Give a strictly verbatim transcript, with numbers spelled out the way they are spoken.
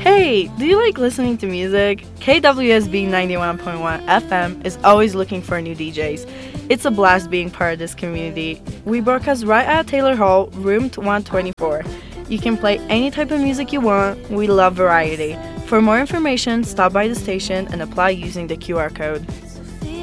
Hey, do you like listening to music? K W S B ninety-one point one F M is always looking for new D Js. It's a blast being part of this community. We broadcast right at Taylor Hall, room one twenty-four. You can play any type of music you want. We love variety. For more information, stop by the station and apply using the Q R code.